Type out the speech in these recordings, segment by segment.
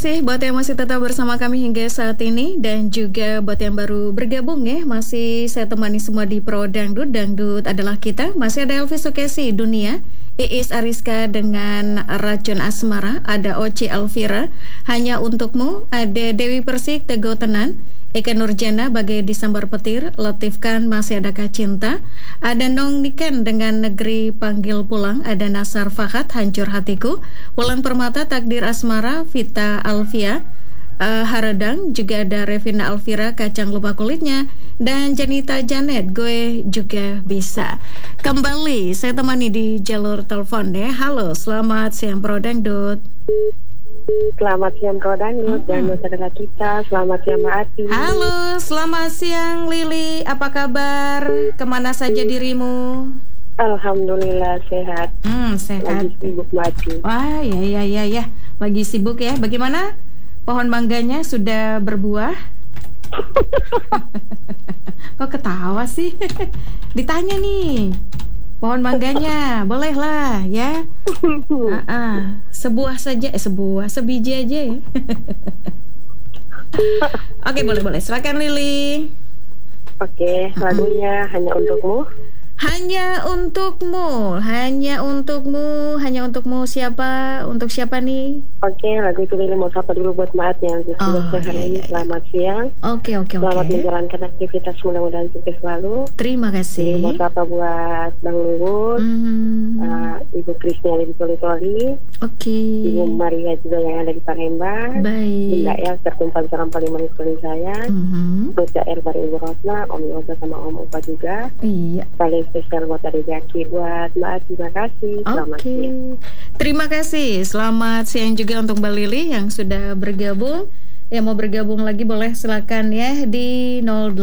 kasih buat yang masih tetap bersama kami hingga saat ini. Dan juga buat yang baru bergabung ya, masih saya temani semua di Pro Dangdut. Dangdut adalah kita. Masih ada Elvi Sukesi, Dunia, Iis Ariska dengan Racun Asmara, ada Oci Alvira, Hanya Untukmu, ada Dewi Persik, Teguh Tenan, Eka Nurjana bagai Disambar Petir, Latif Khan Masih Adakah Cinta, ada Nong Niken dengan Negeri Panggil Pulang, ada Nasar Fahad Hancur Hatiku, Wulan Permata Takdir Asmara, Vita Alfia, Haradang, juga ada Revina Alvira Kacang Lupa Kulitnya, dan Janita Janet Gue Juga Bisa. Kembali saya temani di jalur telepon deh. Halo, selamat siang Pro Dangdut. Selamat siang Pro Dangdut dan saudara kita. Selamat siang Mbak Ati. Halo, selamat siang Lili. Apa kabar? Kemana saja dirimu? Alhamdulillah sehat. Sehat. Lagi sibuk Mbak Ati. Wah, ya. Lagi sibuk ya. Bagaimana? Pohon mangganya sudah berbuah? Kok ketawa sih? Ditanya nih. Pohon mangganya, bolehlah ya. Sebuah saja, sebiji aja ya. Oke, boleh. Silakan Lili. Oke, lagunya Hanya Untukmu. Hanya untukmu, hanya untukmu siapa? Untuk siapa nih? Oke, lagu itu Lili mau sapa dulu buat Mbak Ati yang sudah hari ini. Selamat siang. Oke. Selamat menjalankan aktivitas, mudah-mudahan sukses selalu. Terima kasih. Mau sapa buat Bang Luhut, Ibu Krisnya Lili Toli, Ibu Maria juga yang ada di Palembang. Baik. Bunda El tertumpah sekarang paling manis paling sayang. Bunda El dari Ibu Rosna, Om Yoga sama Om Opa juga. Iya. Paling spesial buat Ade Jaki, buat Mbak Ati, terima kasih. Selamat siang. Terima kasih. Selamat siang juga untuk Mbak Lili yang sudah bergabung. Yang mau bergabung lagi boleh silakan ya di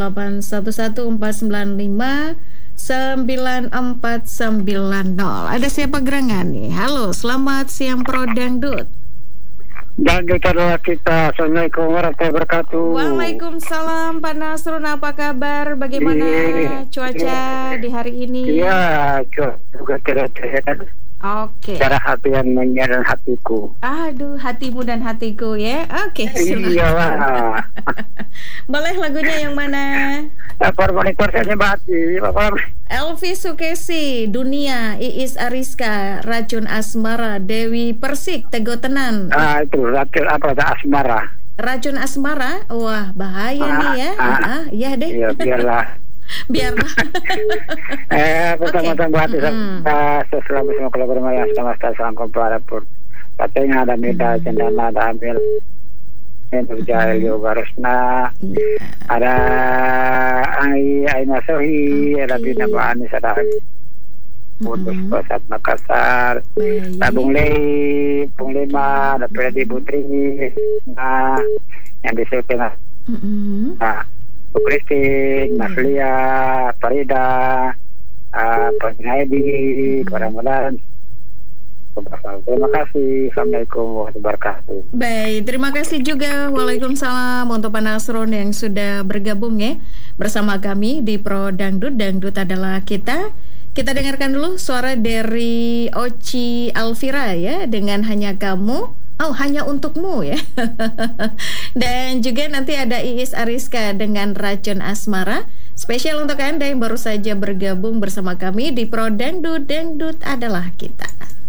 0811-495-9490. Ada siapa gerangan nih? Halo, selamat siang Pro Dangdut. Dangdut adalah kita. Assalamualaikum warahmatullahi wabarakatuh. Waalaikumsalam Pak Nasrun, apa kabar? Bagaimana cuaca di hari ini? Iya, juga tidak sehat. Oke. Cara hati yang dan hatiku. Aduh, hatimu dan hatiku ya. Oke. Iya lah. Boleh lagunya yang mana? Permanik persenya Bati. Elvi Sukesi, Dunia, Iis Ariska, Racun Asmara, Dewi Persik, Teguh Tenan. Itu Racun apa? Asmara. Racun Asmara. Wah, bahaya nih ya. Iya deh. Iya, biarlah. Pertama-tama Bati selamat semua kalau bermaya sama salam kompara pur. Katanya ada Meda Cendana, ada Ambil Jahil Yoga Rosna, ada Aina Sohi, ada Bina Bahanis, ada Putus Pasat Makassar, Tabung Lei, Pung Lima, ada Predi Putri, yang disukai Bu Christine, Mas Lia, Farida, Pak Naidi, mudah-mudahan. Terima kasih. Assalamualaikum warahmatullahi wabarakatuh. Baik, terima kasih juga. Waalaikumsalam untuk Pak Nasrun yang sudah bergabung ya bersama kami di Pro Dangdut. Dangdut adalah kita. Kita dengarkan dulu suara dari Oci Alvira ya dengan Hanya Kamu. Hanya Untukmu ya. Dan juga nanti ada Iis Ariska dengan Racun Asmara. Spesial untuk Anda yang baru saja bergabung bersama kami di Pro Dangdut. Dangdut adalah kita.